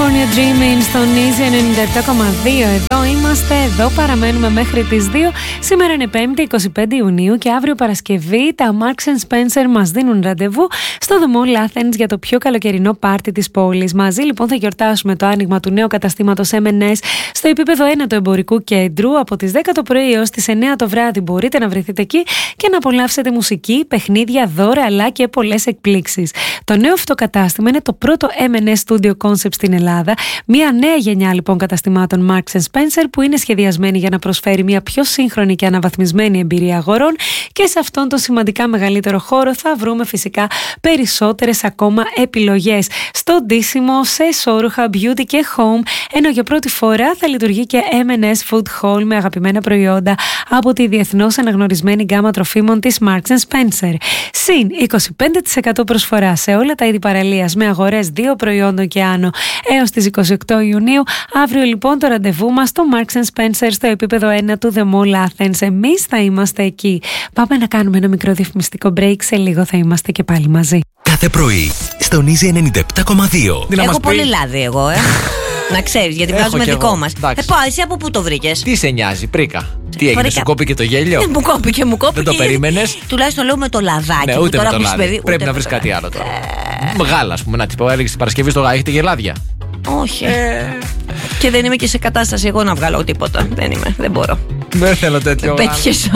California Dreaming στον Easy 97,2. Εδώ είμαστε, εδώ παραμένουμε μέχρι τις 2. Σήμερα είναι 5η 25 Ιουνίου και αύριο Παρασκευή τα Marks & Spencer μας δίνουν ραντεβού στο The Mall Athens για το πιο καλοκαιρινό πάρτι της πόλης. Μαζί λοιπόν θα γιορτάσουμε το άνοιγμα του νέου καταστήματος M&S στο επίπεδο 1 του εμπορικού κέντρου. Από τις 10 το πρωί έως τις 9 το βράδυ μπορείτε να βρεθείτε εκεί και να απολαύσετε μουσική, παιχνίδια, δώρα αλλά και πολλές εκπλήξεις. Το νέο αυτό κατάστημα είναι το πρώτο M&S Studio Concept στην Ελλάδα. Μια νέα γενιά λοιπόν καταστημάτων Marks & Spencer που είναι σχεδιασμένη για να προσφέρει μια πιο σύγχρονη και αναβαθμισμένη εμπειρία αγορών, και σε αυτόν τον σημαντικά μεγαλύτερο χώρο θα βρούμε φυσικά περισσότερες ακόμα επιλογές στο ντύσιμο, σε εσώρουχα, beauty και home, ενώ για πρώτη φορά θα λειτουργεί και M&S Food Hall με αγαπημένα προϊόντα από τη διεθνώς αναγνωρισμένη γκάμα τροφίμων της Marks & Spencer. Συν 25% προσφορά σε όλα τα είδη παραλίας με αγορές 2 προϊόντων και άνω έως τις 28 Ιουνίου. Αύριο λοιπόν το ραντεβού μας στο Marks & Spencer στο επίπεδο 1 του The Mall Athens. Εμείς θα είμαστε εκεί. Πάμε να κάνουμε ένα μικρό διαφημιστικό break. Σε λίγο θα είμαστε και πάλι μαζί. Κάθε πρωί στον Easy 97,2. Έχω πολύ λάδι εγώ, να ξέρεις, γιατί βγάζουμε δικό μας. Εσύ από πού το βρήκες? Τι σε νοιάζει, πρίκα? Τι έγινε, σου κόπηκε το γέλιο? Μου κόπηκε. Δεν το περίμενες? Τουλάχιστον λέω με το λαδάκι. Ναι, ούτε με το λάδι. Πρέπει να βρεις κάτι άλλο τώρα. Γάλα, ας πούμε, να της πω, έλεγες την Παρασκευή στο έχετε γελάδια? Όχι. Και δεν είμαι και σε κατάσταση εγώ να βγάλω τίποτα. Δεν μπορώ. Δεν θέλω τέτοιο. Πέτυχες.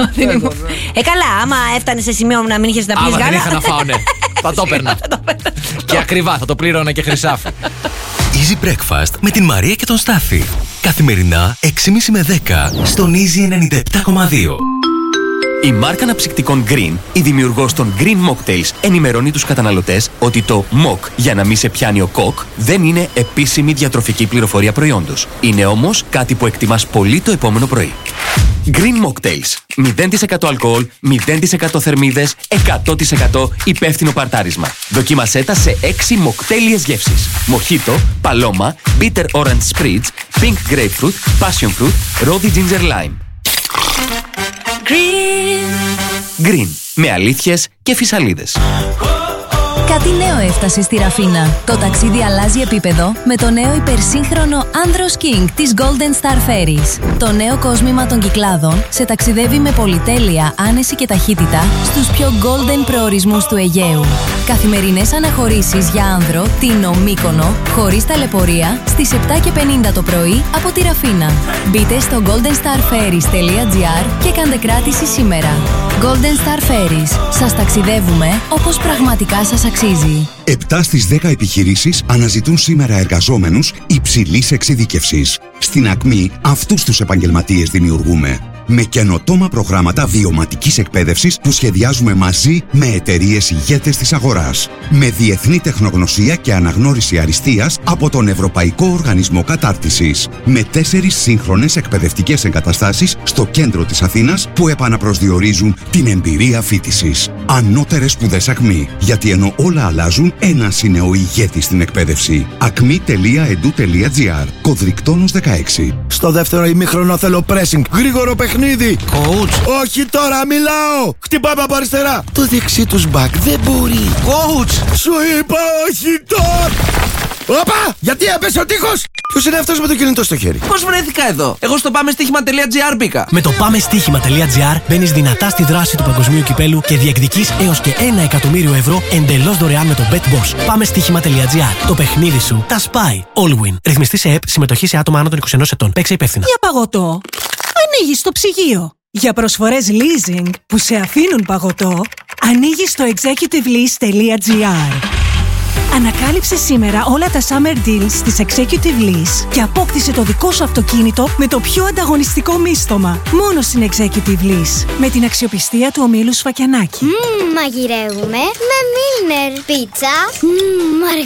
Καλά, άμα έφτανε σε σημείο να μην είχες να πεις γάλα. Άμα δεν είχα να φάω, ναι. Θα το έπαιρνα. Και ακριβά, θα το πλήρωνα και χρυσάφι. Easy Breakfast με την Μαρία και τον Στάφη. Καθημερινά 6.30 με 10 στον Easy 97,2. Η μάρκα αναψυκτικών Green, η δημιουργός των Green Mocktails, ενημερώνει τους καταναλωτές ότι το Mock, για να μην σε πιάνει ο κοκ, δεν είναι επίσημη διατροφική πληροφορία προϊόντος. Είναι όμως κάτι που εκτιμάς πολύ το επόμενο πρωί. Green Mocktails. 0% αλκοόλ, 0% θερμίδες, 100% υπεύθυνο παρτάρισμα. Δοκίμασέ τα σε 6 μοκτέλιες γεύσεις. Μοχίτο, παλώμα, bitter orange spritz, pink grapefruit, passion fruit, rosy ginger lime. Green. Με αλήθειες και φυσαλίδες. Κάτι νέο έφτασε στη Ραφίνα. Το ταξίδι αλλάζει επίπεδο με το νέο υπερσύγχρονο Andros King της Golden Star Ferries. Το νέο κόσμημα των Κυκλάδων σε ταξιδεύει με πολυτέλεια, άνεση και ταχύτητα στους πιο golden προορισμούς του Αιγαίου. Καθημερινές αναχωρήσεις για άνδρο, Τίνο, Μύκονο, χωρίς ταλαιπωρία, στις 7:50 το πρωί από τη Ραφίνα. Μπείτε στο goldenstarferries.gr και κάντε κράτηση σήμερα. Golden Star Ferries. Σας ταξιδεύουμε όπως πραγματικά σας αξίζει. 7 στις 10 επιχειρήσεις αναζητούν σήμερα εργαζόμενους υψηλής εξειδίκευσης. Στην Ακμή αυτούς τους επαγγελματίες δημιουργούμε. Με καινοτόμα προγράμματα βιωματικής εκπαίδευσης που σχεδιάζουμε μαζί με εταιρείες ηγέτες της αγοράς. Με διεθνή τεχνογνωσία και αναγνώριση αριστείας από τον Ευρωπαϊκό Οργανισμό Κατάρτισης. Με 4 σύγχρονες εκπαιδευτικές εγκαταστάσεις στο κέντρο της Αθήνας που επαναπροσδιορίζουν την εμπειρία φοιτησης. Ανώτερες σπουδές Ακμή. Γιατί ενώ όλα αλλάζουν, ένας είναι ο ηγέτης στην εκπαίδευση. acme.edu.gr. Κωδρικτόνος 16. Στο δεύτερο ημίχρονο θέλω pressing. Γρήγορο παιχνίδι. Coach. Όχι τώρα, μιλάω. Χτυπάμε από αριστερά. Το δεξί τους μπακ δεν μπορεί. Coach. Σου είπα όχι τώρα. Όπα! Γιατί έπεσε ο τείχος! Ποιος είναι αυτός με το κινητό στο χέρι? Πώς βρέθηκα εδώ? Εγώ στο πάμεστοίχημα.gr μπήκα. Με το πάμεστοίχημα.gr μπαίνεις δυνατά στη δράση του παγκοσμίου κυπέλου και διεκδικείς έως και 1 εκατομμύριο ευρώ εντελώς δωρεάν με το BetBoss. Πάμεστοίχημα.gr. Το παιχνίδι σου τα σπάει. Allwin. Ρυθμιστή σε ΕΠ, συμμετοχή σε άτομα άνω των 21 ετών. Παίξε υπεύθυνα. Για παγωτό, ανοίγεις το ψυγείο. Για προσφορές leasing που σε αφήνουν παγωτό, ανοίγεις το executivelease.gr. Ανακάλυψε σήμερα όλα τα summer deals της Executive Lease και απόκτησε το δικό σου αυτοκίνητο με το πιο ανταγωνιστικό μίστομα. Μόνο στην Executive Lease. Με την αξιοπιστία του ομίλου Σφακιανάκη. Μαγειρεύουμε με Milner. Πίτσα.